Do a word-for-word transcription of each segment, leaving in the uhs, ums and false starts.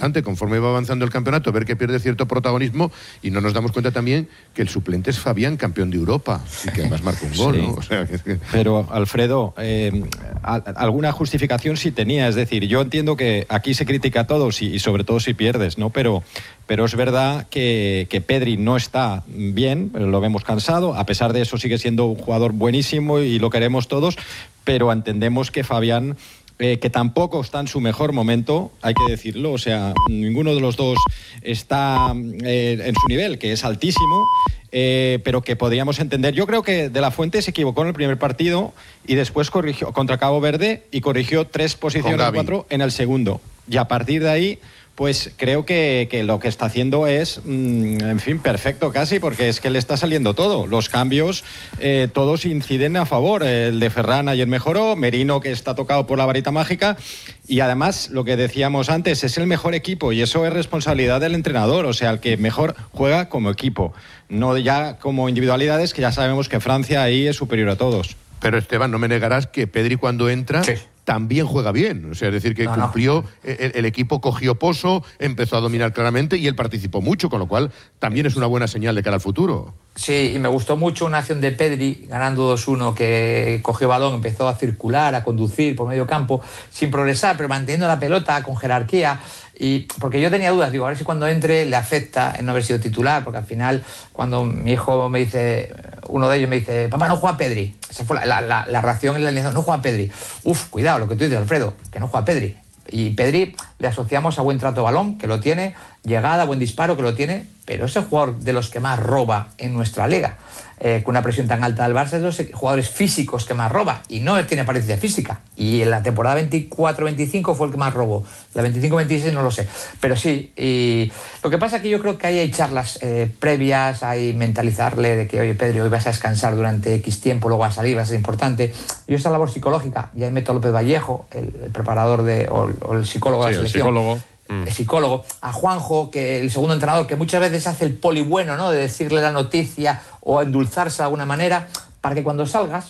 interesante conforme va avanzando el campeonato, ver que pierde cierto protagonismo y no nos damos cuenta también que el suplente es Fabián, campeón de Europa, y que además marca un gol, sí. ¿no? O sea, que, que... Pero, Alfredo, eh, a, alguna justificación sí tenía, es decir, yo entiendo que aquí se critica a todos y, y sobre todo si pierdes, ¿no? Pero, pero es verdad que, que Pedri no está bien, lo vemos cansado, a pesar de eso sigue siendo un jugador buenísimo y lo queremos todos, pero entendemos que Fabián, eh, que tampoco está en su mejor momento, hay que decirlo, o sea, ninguno de los dos está eh, en su nivel, que es altísimo, eh, pero que podríamos entender. Yo creo que De La Fuente se equivocó en el primer partido y después corrigió contra Cabo Verde y corrigió tres posiciones, cuatro en el segundo. Y a partir de ahí, pues creo que, que lo que está haciendo es, mmm, en fin, perfecto casi, porque es que le está saliendo todo. Los cambios, eh, todos inciden a favor. El de Ferran ayer mejoró, Merino, que está tocado por la varita mágica, y además, lo que decíamos antes, es el mejor equipo, y eso es responsabilidad del entrenador, o sea, el que mejor juega como equipo, no ya como individualidades, que ya sabemos que Francia ahí es superior a todos. Pero Esteban, no me negarás que Pedri cuando entra... Sí. También juega bien, o sea, es decir, que no, cumplió, no. el, el equipo cogió pozo, empezó a dominar claramente y él participó mucho, con lo cual también es una buena señal de cara al futuro. Sí, y me gustó mucho una acción de Pedri, ganando dos uno, que cogió balón, empezó a circular, a conducir por medio campo, sin progresar, pero manteniendo la pelota con jerarquía. Y porque yo tenía dudas, digo, a ver si cuando entre le afecta en no haber sido titular, porque al final, cuando mi hijo me dice, uno de ellos me dice, papá, no juega Pedri. Esa fue la, la, la reacción en la alineación, no juega Pedri. Uf, cuidado, lo que tú dices, Alfredo, que no juega Pedri. Y Pedri le asociamos a buen trato de balón, que lo tiene, llegada, buen disparo, que lo tiene, pero es el jugador de los que más roba en nuestra liga. Eh, con una presión tan alta del Barça, es de los jugadores físicos que más roba, y no tiene apariencia física. Y en la temporada veinticuatro veinticinco fue el que más robó. La veinticinco veintiséis no lo sé, pero sí. Y lo que pasa es que yo creo que ahí hay charlas eh, previas, hay mentalizarle de que, oye, Pedro, hoy vas a descansar durante X tiempo, luego vas a salir, va a ser importante. Y esa labor psicológica, y ahí meto a López Vallejo, el, el preparador de, o, o el psicólogo de sí, la selección. El psicólogo. El psicólogo, a Juanjo, que el segundo entrenador, que muchas veces hace el poli bueno, ¿no? De decirle la noticia o endulzarse de alguna manera, para que cuando salgas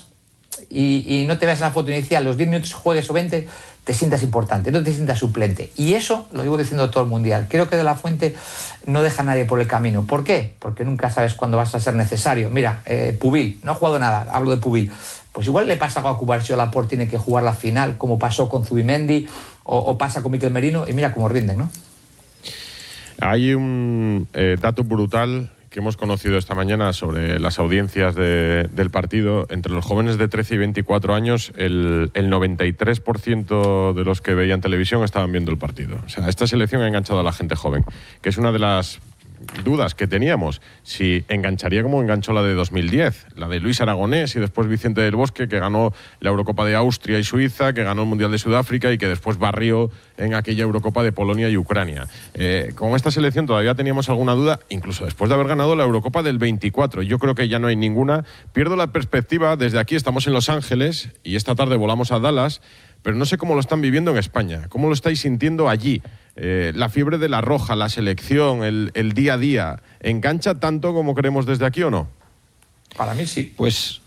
y, y no te veas en la foto inicial, los diez minutos juegues o veinte, te sientas importante, no te sientas suplente. Y eso lo digo diciendo todo el mundial. Creo que De La Fuente no deja a nadie por el camino. ¿Por qué? Porque nunca sabes cuándo vas a ser necesario. Mira, eh, Pubil, no ha jugado nada, hablo de Pubil. Pues igual le pasa a Cubarsio, Laporte tiene que jugar la final, como pasó con Zubimendi, o, o pasa con Mikel Merino, y mira cómo rinden, ¿no? Hay un eh, dato brutal que hemos conocido esta mañana sobre las audiencias de, del partido. Entre los jóvenes de trece y veinticuatro años, el, el noventa y tres por ciento de los que veían televisión estaban viendo el partido. O sea, esta selección ha enganchado a la gente joven, que es una de las dudas que teníamos, si engancharía como enganchó la de dos mil diez, la de Luis Aragonés y después Vicente del Bosque, que ganó la Eurocopa de Austria y Suiza, que ganó el Mundial de Sudáfrica y que después barrió en aquella Eurocopa de Polonia y Ucrania. Eh, con esta selección todavía teníamos alguna duda, incluso después de haber ganado la Eurocopa del veinticuatro. Yo creo que ya no hay ninguna. Pierdo la perspectiva. Desde aquí estamos en Los Ángeles y esta tarde volamos a Dallas, pero no sé cómo lo están viviendo en España. ¿Cómo lo estáis sintiendo allí? Eh, la fiebre de la roja, la selección, el, el día a día, ¿engancha tanto como creemos desde aquí o no? Para mí sí. Pues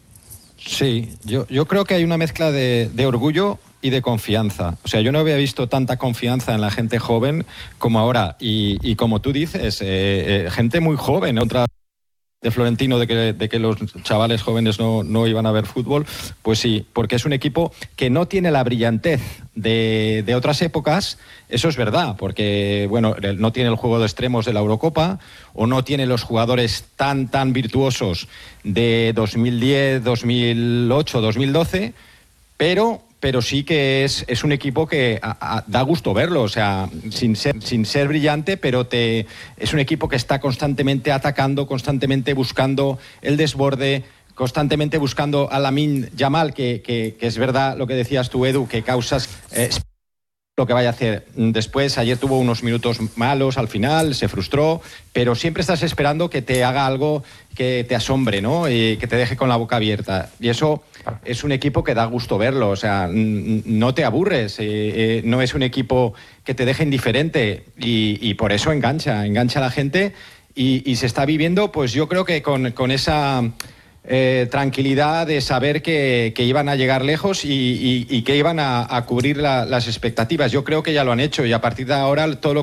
sí, yo, yo creo que hay una mezcla de, de orgullo y de confianza. O sea, yo no había visto tanta confianza en la gente joven como ahora. Y, y como tú dices, eh, eh, gente muy joven, otra de Florentino de que, de que los chavales jóvenes no, no iban a ver fútbol, pues sí, porque es un equipo que no tiene la brillantez de, de otras épocas, eso es verdad, porque bueno, no tiene el juego de extremos de la Eurocopa, o no tiene los jugadores tan, tan virtuosos de dos mil diez, dos mil ocho, dos mil doce, pero... pero sí que es, es un equipo que a, a, da gusto verlo, o sea, sin ser, sin ser brillante, pero te, es un equipo que está constantemente atacando, constantemente buscando el desborde, constantemente buscando a Lamine Yamal, que, que, que es verdad lo que decías tú, Edu, que causas... Eh, lo que vaya a hacer después. Ayer tuvo unos minutos malos al final, se frustró, pero siempre estás esperando que te haga algo que te asombre, ¿no? Y que te deje con la boca abierta. Y eso es un equipo que da gusto verlo, o sea, no te aburres, eh, eh, no es un equipo que te deje indiferente y, y por eso engancha, engancha a la gente y, y se está viviendo, pues yo creo que con, con esa... Eh, tranquilidad de saber que, que iban a llegar lejos y, y, y que iban a, a cubrir la, las expectativas. Yo creo que ya lo han hecho y a partir de ahora todo lo